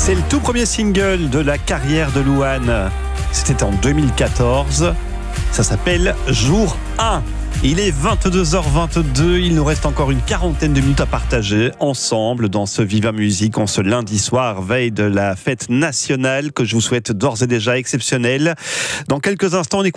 C'est le tout premier single de la carrière de Louane. C'était en 2014. Ça s'appelle Jour 1. Il est 22h22, il nous reste encore une quarantaine de minutes à partager ensemble dans ce Viva Musique en ce lundi soir, veille de la fête nationale que je vous souhaite d'ores et déjà exceptionnelle. Dans quelques instants, on écoute